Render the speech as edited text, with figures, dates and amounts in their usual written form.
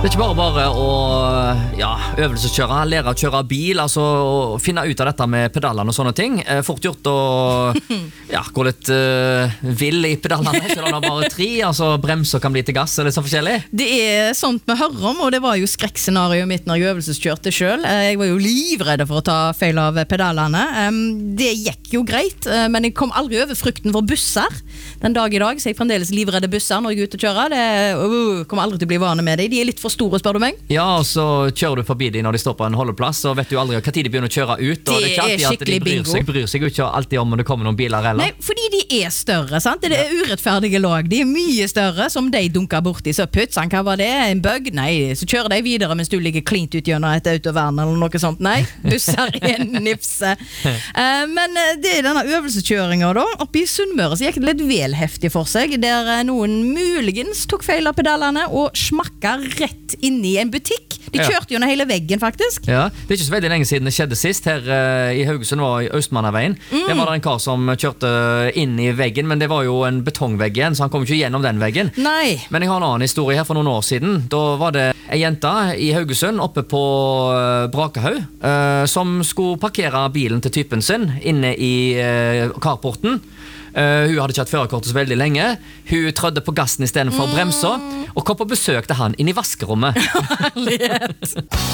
Det ikke bare å øvelseskjøre, lære å kjøre bil, altså å finne ut av dette med pedalene og sånne ting. Fort gjort å gå litt vill i pedalene, selv om det bare 3, altså bremser kan bli til gass, eller så forskjellig. Det sånt vi hører om, og det var jo skrekkscenarioet mitt når jeg øvelseskjørte selv. Jeg var jo livredde for å ta feil av pedalene. Det gikk jo greit, men jeg kom aldri over frykten for busser. Den dag i dag så er jeg fremdeles livredde busser når jeg er ute og kjører. Det kommer aldri til å bli vane med det. De litt for store, spør du meg. Ja, og så kjører du forbi de når de står på en holdeplass, og vet du aldri hva tid de begynner å kjøre ut. Og det ikke alltid at de bryr seg jo ikke alltid om det kommer noen biler heller. Nei, fordi de større, sant? Det urettferdige lag. De mye større, som de dunker borti. Så putsan, hva var det? En bug? Nei, så kjører de videre mens du ligger klint ut gjennom et autovern eller noe sånt. Nei, busser nifse. Men det denne øvelseskjøringen da, oppe i Sunnmøre så gikk det litt vel heftig for seg, der noen muligens tok feil av pedalene og smakka rett inn i en butikk. De kjørte jo hele veggen faktisk. Ja, det er ikke så veldig lenge siden det skjedde sist. Her i Haugesund var i Østmannaveien. Det var det en kar som kjørte inn i veggen, men det var jo en betongvegg igjen, så han kom ikke gjennom den veggen. Nei. Men jeg har en annen historie her for noen år siden. Da var det en jente i Haugesund oppe på Brakahaug som skulle parkere bilen til typen sin inne i carporten. Hun hadde ikke hatt førerkortet så veldig lenge. Hun trødde på gassen i stedet for å bremse og kom på besøk til han inn i vaskerommet. Herlighet.